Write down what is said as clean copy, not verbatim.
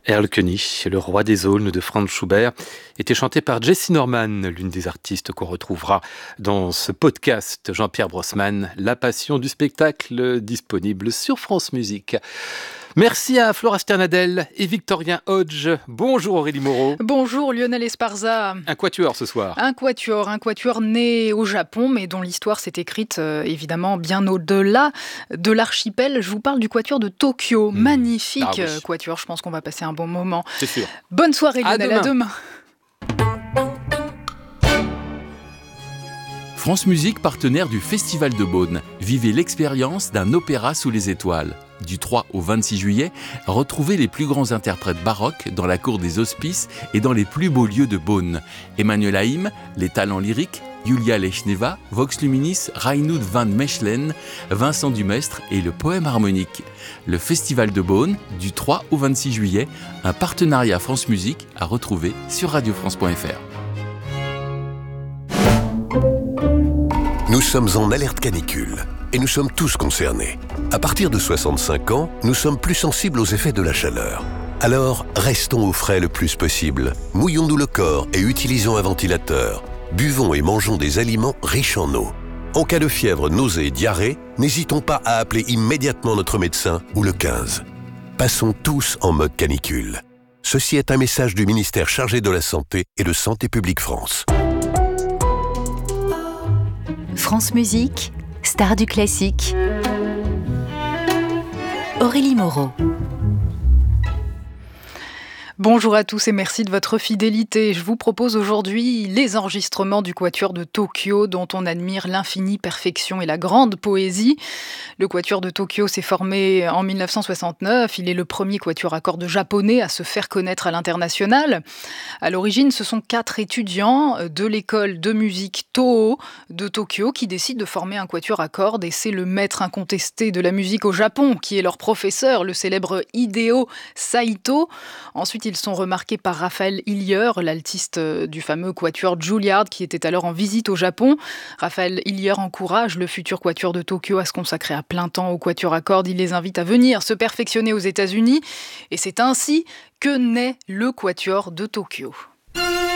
Erlkönig, le roi des aulnes de Franz Schubert, était chanté par Jessie Norman, l'une des artistes qu'on retrouvera dans ce podcast Jean-Pierre Brossman, La passion du spectacle, disponible sur France Musique. Merci à Flora Sternadel et Victorien Hodge. Bonjour Aurélie Moreau. Bonjour Lionel Esparza. Un quatuor ce soir. Un quatuor né au Japon, mais dont l'histoire s'est écrite évidemment bien au-delà de l'archipel. Je vous parle du quatuor de Tokyo. Magnifique quatuor, je pense qu'on va passer un bon moment. C'est sûr. Bonne soirée Lionel, à demain. France Musique, partenaire du Festival de Beaune. Vivez l'expérience d'un opéra sous les étoiles. Du 3 au 26 juillet, retrouvez les plus grands interprètes baroques dans la cour des Hospices et dans les plus beaux lieux de Beaune. Emmanuel Haïm, les talents lyriques, Julia Lechneva, Vox Luminis, Reinoud van Mechelen, Vincent Dumestre et le poème harmonique. Le Festival de Beaune, du 3 au 26 juillet, un partenariat France Musique à retrouver sur radiofrance.fr. Nous sommes en alerte canicule et nous sommes tous concernés. À partir de 65 ans, nous sommes plus sensibles aux effets de la chaleur. Alors, restons au frais le plus possible. Mouillons-nous le corps et utilisons un ventilateur. Buvons et mangeons des aliments riches en eau. En cas de fièvre, nausées et diarrhée, n'hésitons pas à appeler immédiatement notre médecin ou le 15. Passons tous en mode canicule. Ceci est un message du ministère chargé de la Santé et de Santé publique France. France Musique, star du classique. Aurélie Moreau. Bonjour à tous et merci de votre fidélité. Je vous propose aujourd'hui les enregistrements du quatuor de Tokyo dont on admire l'infinie perfection et la grande poésie. Le quatuor de Tokyo s'est formé en 1969. Il est le premier quatuor à cordes japonais à se faire connaître à l'international. À l'origine, ce sont 4 étudiants de l'école de musique Toho de Tokyo qui décident de former un quatuor à cordes et c'est le maître incontesté de la musique au Japon qui est leur professeur, le célèbre Hideo Saito. Ensuite, ils sont remarqués par Raphaël Hillier, l'altiste du fameux quatuor Juilliard qui était alors en visite au Japon. Raphaël Hillier encourage le futur quatuor de Tokyo à se consacrer à plein temps au quatuor à cordes. Il les invite à venir se perfectionner aux États-Unis. Et c'est ainsi que naît le quatuor de Tokyo.